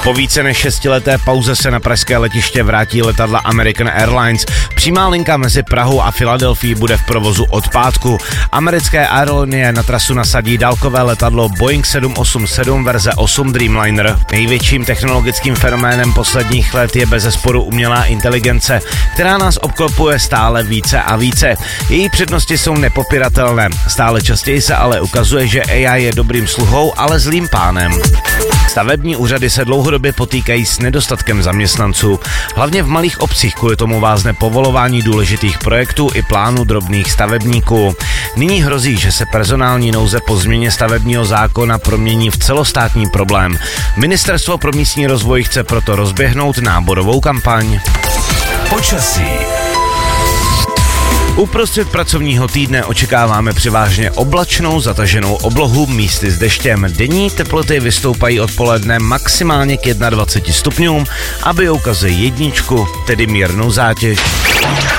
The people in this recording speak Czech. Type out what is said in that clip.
Po více než 6leté pauze se na pražské letiště vrátí letadla American Airlines. Přímá linka mezi Prahou a Filadelfií bude v provozu od pátku. Americké aerolinie na trasu nasadí dálkové letadlo Boeing 787 verze 8 Dreamliner. Největším technologickým fenoménem posledních let je bezesporu umělá inteligence, která nás obklopuje stále více a více. Její přednosti jsou nepopiratelné. Stále častěji se ale ukazuje, že AI je dobrým sluhou, ale zlým pánem. Stavební úřady se dlouhodobě potýkají s nedostatkem zaměstnanců. Hlavně v malých obcích kvůli tomu vázne povolování důležitých projektů i plánu drobných stavebníků. Nyní hrozí, že se personální nouze po změně stavebního zákona promění v celostátní problém. Ministerstvo pro místní rozvoj chce proto rozběhnout náborovou kampaň. Počasí. Uprostřed pracovního týdne očekáváme převážně oblačnou zataženou oblohu místy s deštěm. Denní teploty vystoupají odpoledne maximálně k 21 stupňům, aby ukazují jedničku, tedy mírnou zátěž.